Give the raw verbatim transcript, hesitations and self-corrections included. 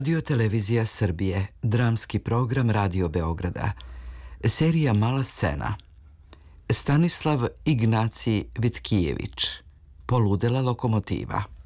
Radio Televizija Srbije, dramski program Radio Beograda, serija Mala scena. Stanislav Ignacij Vitkijević, Poludela lokomotiva.